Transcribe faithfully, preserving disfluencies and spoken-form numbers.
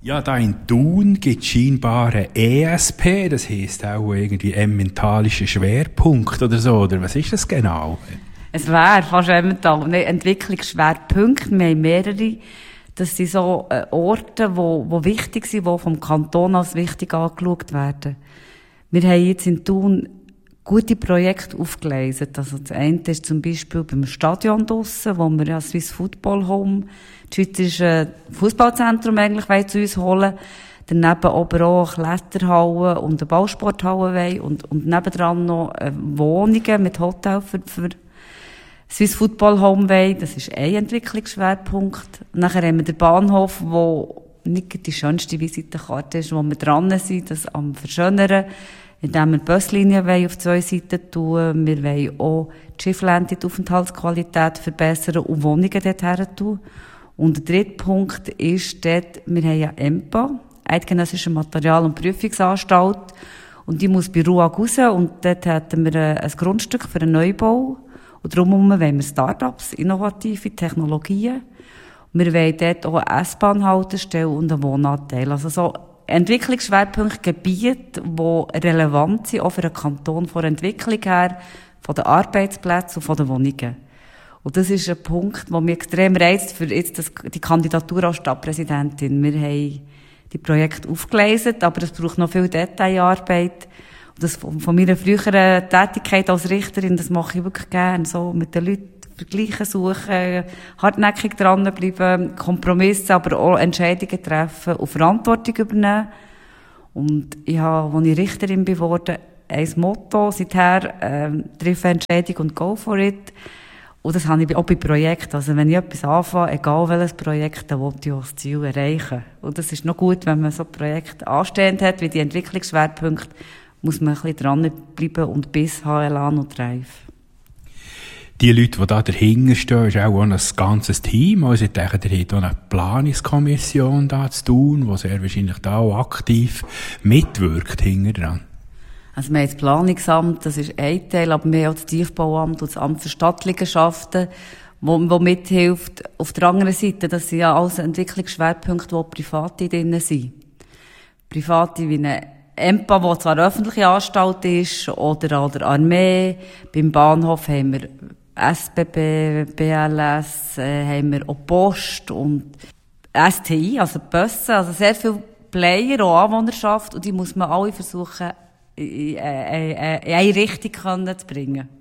Ja, da in Thun gibt es scheinbar ein E S P, das heisst auch irgendwie ein mentalischer Schwerpunkt oder so, oder was ist das genau? Es wäre fast emmental, ne, Entwicklungsschwerpunkte, wir haben mehrere, das sind so äh, Orte, wo, wo wichtig sind, die vom Kanton als wichtig angeschaut werden. Wir haben jetzt in Thun gute Projekte aufgeleistet. Also das eine ist zum Beispiel beim Stadion draussen, wo wir ja Swiss Football Home, das schweizerische Fußballzentrum eigentlich zu uns holen. Daneben aber auch Kletterhallen und eine Ballsporthalle wollen und, und nebendran noch äh, Wohnungen mit Hotel für, für Swiss Football Home wollen. Das ist ein Entwicklungsschwerpunkt. Und nachher haben wir den Bahnhof, wo nicht die schönste Visitenkarte ist, wo wir dran sind, das am Verschönern, indem wir die Buslinien auf zwei Seiten tun. Wir wollen auch die Schifflände, die Aufenthaltsqualität verbessern und Wohnungen dorthin tun. Und der dritte Punkt ist dort, wir haben ja EMPA, Eidgenössische Material- und Prüfungsanstalt, und die muss bei Ruag raus, und dort hätten wir ein Grundstück für einen Neubau. Und darum wollen wir Start-ups, innovative Technologien. Und wir wollen dort auch eine S-Bahn-Haltestelle und einen Wohnanteil. Also so Entwicklungsschwerpunkt Gebiete, die relevant sind, auch für den Kanton von der Entwicklung her, von den Arbeitsplätzen und von den Wohnungen. Und das ist ein Punkt, der mich extrem reizt für jetzt das, die Kandidatur als Stadtpräsidentin. Wir haben die Projekte aufgelesen, aber es braucht noch viel Detailarbeit. Und das von, von meiner früheren Tätigkeit als Richterin, das mache ich wirklich gerne, so mit den Leuten Vergleichen suchen, hartnäckig dranbleiben, Kompromisse, aber auch Entscheidungen treffen und Verantwortung übernehmen. Und ich habe, als ich Richterin geworden bin, ein Motto seither, äh, treffe Entscheidung und go for it. Und das habe ich auch bei Projekten. Also wenn ich etwas anfange, egal welches Projekt, dann will ich auch das Ziel erreichen. Und das ist noch gut, wenn man so Projekte anstehend hat, wie die Entwicklungsschwerpunkte, muss man ein bisschen dranbleiben und Biss haben, Elan und Drive. Die Leute, die da dahinter stehen, ist auch ein ganzes Team. Also ich denke, ihr habt auch eine Planungskommission da zu tun, die sehr wahrscheinlich da auch aktiv mitwirkt hinten dran. Also wir haben das Planungsamt, das ist ein Teil, aber wir haben auch das Tiefbauamt und das Amt für Stadtliegenschaften, wo, wo mithilft. Auf der anderen Seite, das sind ja alles Entwicklungsschwerpunkte, wo Private drin sind. Private wie eine EMPA, die zwar eine öffentliche Anstalt ist, oder, oder Armee. Beim Bahnhof haben wir S B B, B L S, äh, haben wir auch Post und S T I, also Busse, also sehr viele Player, auch Anwohnerschaft, und die muss man alle versuchen, in, in, in, in eine Richtung zu bringen.